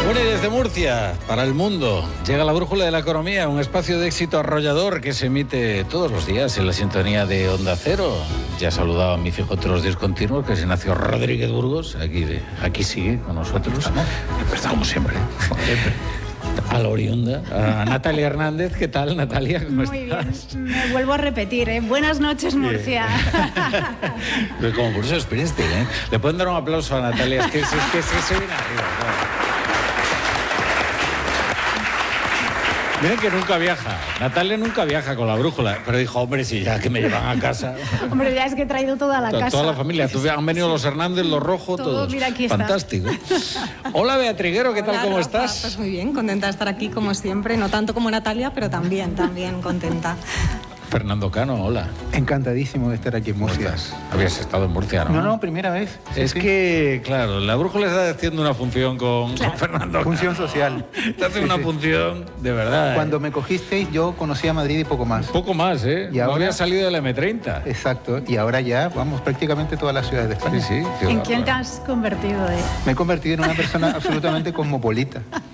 Bueno, y desde Murcia, para el mundo, llega la Brújula de la Economía, un espacio de éxito arrollador que se emite todos los días en la sintonía de Onda Cero. Ya saludaba a mi fijo todos los días continuos, que es Ignacio Rodríguez Burgos, aquí sigue con nosotros. Como siempre. A la oriunda, a Natalia Hernández. ¿Qué tal, Natalia? ¿Cómo Muy estás? bien, me vuelvo a repetir, ¿eh? Buenas noches, Murcia. Pero como por eso es Springsteen, ¿eh? Le pueden dar un aplauso a Natalia, es que se viene arriba, claro. Miren que nunca viaja. Natalia nunca viaja con la brújula. Pero dijo, hombre, si ya que me llevan a casa. Hombre, ya es que he traído toda la casa. Toda la familia. Han venido los Hernández, los Rojo, todos. Mira, aquí está. Fantástico. Hola, Beatriguero, ¿qué tal? ¿Cómo estás? Pues muy bien, contenta de estar aquí como siempre. No tanto como Natalia, pero también contenta. Fernando Cano, hola. Encantadísimo de estar aquí en Murcia. Habías estado en Murcia, ¿no? No, primera vez. Es que, claro, la brújula está haciendo una función con Fernando Cano. Función social. Está haciendo una función de verdad. Cuando me cogisteis, yo conocía Madrid y poco más. Poco más, ¿eh? Y ahora había salido de la M30. Exacto. Y ahora ya, vamos, prácticamente todas las ciudades de España. Sí. ¿En quién te has convertido, eh? Me he convertido en una persona absolutamente cosmopolita.